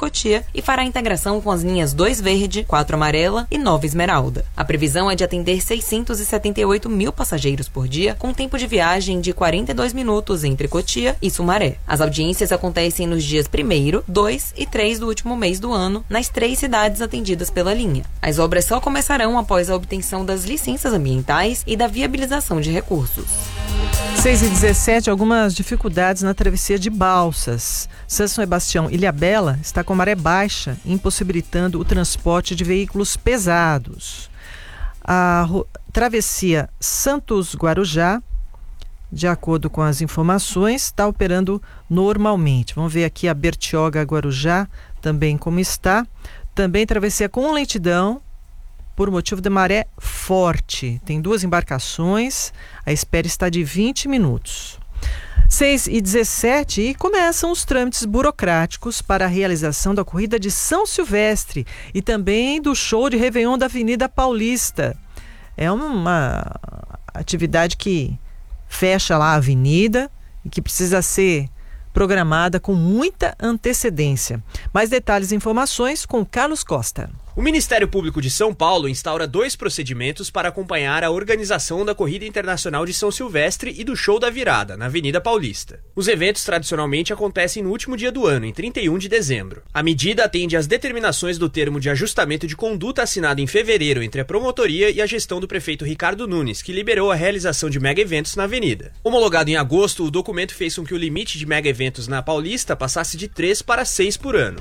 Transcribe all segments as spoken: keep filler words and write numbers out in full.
Cotia e fará integração com as linhas dois Verde, quatro Amarela e nove Esmeralda. A previsão é de atender seiscentos e setenta e oito mil passageiros por dia, com tempo de viagem de quarenta e dois minutos entre Cotia e Sumaré. As audiências acontecem nos dias primeiro, dois e três do último mês do ano, nas três cidades atendidas pela linha. As obras só começarão após a obtenção das licenças ambientais e da viabilização de recursos. seis e dezessete, algumas dificuldades na travessia de Balsas. São Sebastião Ilhabela está com maré baixa, impossibilitando o transporte de veículos pesados. A ro- travessia Santos-Guarujá, de acordo com as informações, está operando normalmente. Vamos ver aqui a Bertioga-Guarujá também como está. Também travessia com lentidão, por motivo de maré forte. Tem duas embarcações, a espera está de vinte minutos. seis e dezessete, e começam os trâmites burocráticos para a realização da corrida de São Silvestre e também do show de Réveillon da Avenida Paulista. É uma atividade que fecha lá a avenida e que precisa ser programada com muita antecedência. Mais detalhes e informações com Carlos Costa. O Ministério Público de São Paulo instaura dois procedimentos para acompanhar a organização da Corrida Internacional de São Silvestre e do Show da Virada, na Avenida Paulista. Os eventos tradicionalmente acontecem no último dia do ano, em trinta e um de dezembro. A medida atende às determinações do termo de ajustamento de conduta assinado em fevereiro entre a promotoria e a gestão do prefeito Ricardo Nunes, que liberou a realização de mega-eventos na avenida. Homologado em agosto, o documento fez com que o limite de mega-eventos na Paulista passasse de três para seis por ano.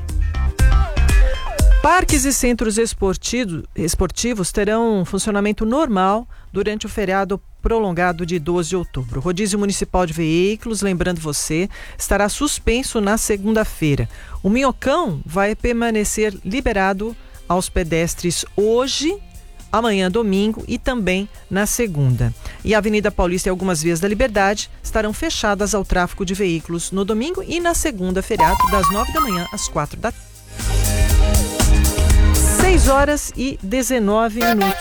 Parques e centros esportivo, esportivos terão funcionamento normal durante o feriado prolongado de doze de outubro. O rodízio municipal de veículos, lembrando você, estará suspenso na segunda-feira. O Minhocão vai permanecer liberado aos pedestres hoje, amanhã, domingo e também na segunda. E a Avenida Paulista e algumas vias da Liberdade estarão fechadas ao tráfego de veículos no domingo e na segunda, feriado, das nove da manhã às quatro da tarde. seis horas e dezenove minutos.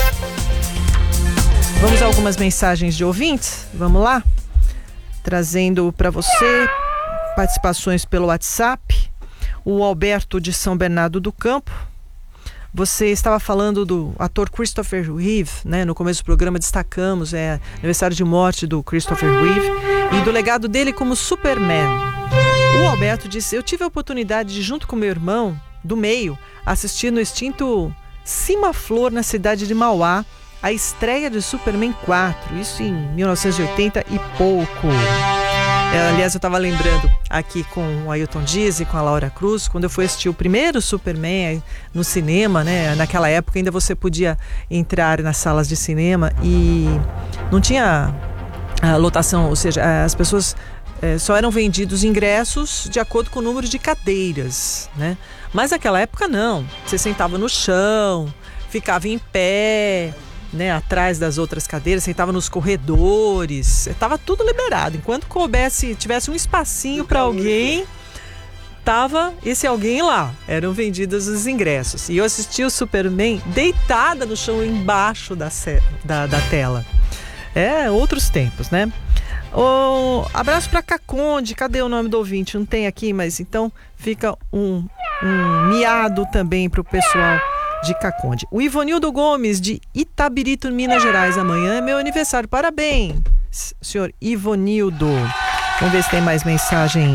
Vamos a algumas mensagens de ouvintes? Vamos lá? Trazendo para você participações pelo WhatsApp. O Alberto de São Bernardo do Campo. Você estava falando do ator Christopher Reeve, né? No começo do programa destacamos é aniversário de morte do Christopher Reeve e do legado dele como Superman. O Alberto disse: eu tive a oportunidade de, junto com meu irmão do meio, assistir no extinto Cima-Flor, na cidade de Mauá, a estreia de Superman quatro, isso em mil novecentos e oitenta e pouco. É, aliás, eu estava lembrando aqui com o Ailton Dias e com a Laura Cruz, quando eu fui assistir o primeiro Superman no cinema, né? Naquela época ainda você podia entrar nas salas de cinema e não tinha a lotação, ou seja, as pessoas é, só eram vendidos ingressos de acordo com o número de cadeiras, né? Mas naquela época não, você sentava no chão, ficava em pé, né, atrás das outras cadeiras, sentava nos corredores, estava tudo liberado. Enquanto coubesse, tivesse um espacinho para alguém, tava esse alguém lá. Eram vendidos os ingressos. E eu assisti o Superman deitada no chão embaixo da, da, da tela. É, outros tempos, né? Oh, abraço para Caconde, cadê o nome do ouvinte? Não tem aqui, mas então fica um, um miado também para o pessoal de Caconde. O Ivonildo Gomes, de Itabirito, Minas Gerais. Amanhã é meu aniversário. Parabéns, senhor Ivonildo. Vamos ver se tem mais mensagem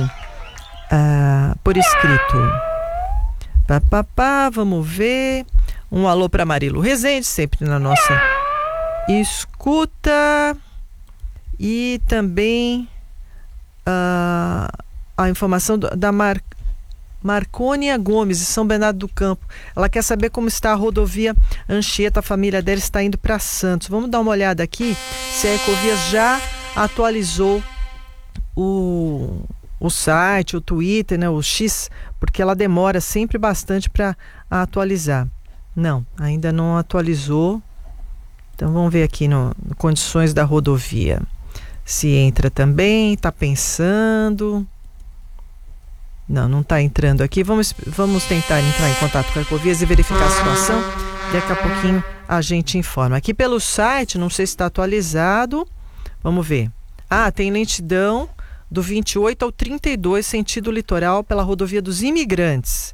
uh, por escrito. Pá, pá, pá, vamos ver. Um alô para Marilu Rezende, sempre na nossa escuta. E também uh, a informação do, da Mar, Marcônia Gomes, de São Bernardo do Campo. Ela quer saber como está a rodovia Anchieta. A família dela está indo para Santos. Vamos dar uma olhada aqui se a Ecovias já atualizou o, o site, o Twitter, né, o X, porque ela demora sempre bastante para atualizar. Não, ainda não atualizou. Então vamos ver aqui no, no condições da rodovia. Se entra também, está pensando. Não, não está entrando aqui. Vamos, vamos tentar entrar em contato com a Ecovias e verificar a situação. Daqui a pouquinho a gente informa. Aqui pelo site, não sei se está atualizado. Vamos ver. Ah, tem lentidão do vinte e oito ao trinta e dois, sentido litoral, pela rodovia dos Imigrantes.